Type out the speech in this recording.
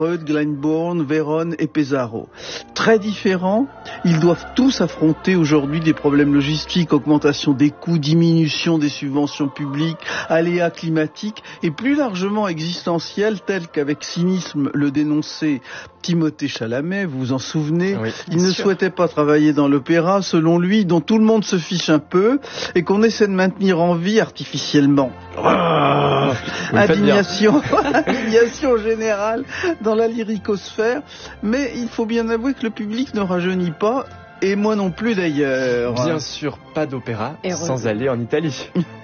Glyndebourne, Vérone et Pesaro. Très différents, ils doivent tous affronter aujourd'hui des problèmes logistiques, augmentation des coûts, diminution des subventions publiques, aléas climatiques et plus largement existentiels tels qu'avec cynisme le dénonçait Timothée Chalamet, vous vous en souvenez, oui, il ne souhaitait pas travailler dans l'opéra, selon lui, dont tout le monde se fiche un peu et qu'on essaie de maintenir en vie artificiellement. Indignation générale dans la lyricosphère, mais il faut bien avouer que le public ne rajeunit pas, et moi non plus d'ailleurs. Bien sûr, pas d'opéra sans aller en Italie.